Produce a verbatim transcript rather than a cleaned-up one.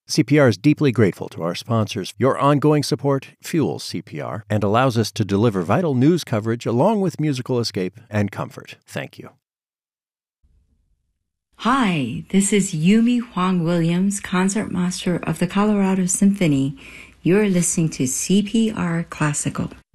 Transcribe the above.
C P R is deeply grateful to our sponsors. Your ongoing support fuels C P R and allows us to deliver vital news coverage along with musical escape and comfort. Thank you. Hi, this is Yumi Huang Williams, concertmaster of the Colorado Symphony. You're listening to C P R Classical.